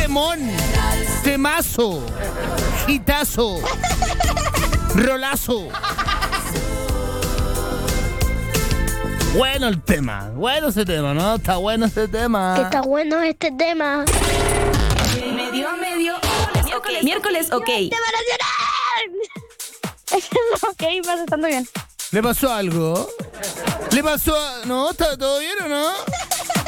Temón. Temazo. Hitazo. Rolazo. Bueno el tema. Bueno ese tema, ¿no? Está bueno ese tema. Que está bueno este tema. Medio a medio. Miércoles, ok. ¡Tema nacional! Ok, vas estando bien. ¿Le pasó algo? ¿Le pasó? ¿No? ¿Está todo bien o no?